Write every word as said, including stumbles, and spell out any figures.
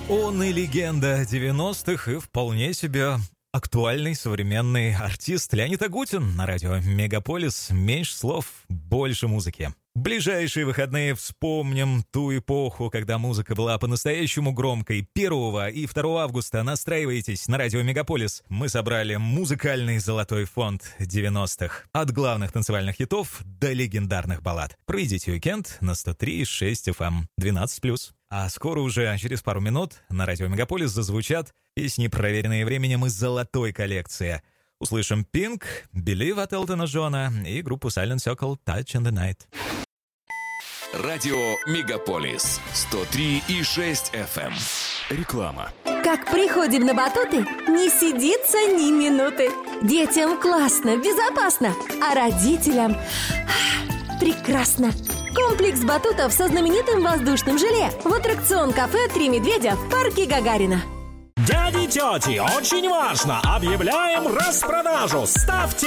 Он и легенда девяностых, и вполне себе актуальный современный артист Леонид Агутин на радио Мегаполис. Меньше слов, больше музыки. В ближайшие выходные вспомним ту эпоху, когда музыка была по-настоящему громкой. первого и второго августа настраивайтесь на радио Мегаполис. Мы собрали музыкальный золотой фонд девяностых. От главных танцевальных хитов до легендарных баллад. Проведите уикенд на сто три и шесть эф эм двенадцать плюс. А скоро уже, через пару минут, на радио Мегаполис зазвучат песни, проверенные временем из золотой коллекции. Услышим Pink, Believe от Элтона Джона и группу Silent Circle Touch in the Night. Радио Мегаполис сто три и шесть эф эм. Реклама. Как приходим на батуты, не сидится ни минуты. Детям классно, безопасно, а родителям прекрасно. Комплекс батутов со знаменитым воздушным желе в аттракцион кафе «Три медведя» в парке Гагарина. Дяди и тети, очень важно! Объявляем распродажу! Ставьте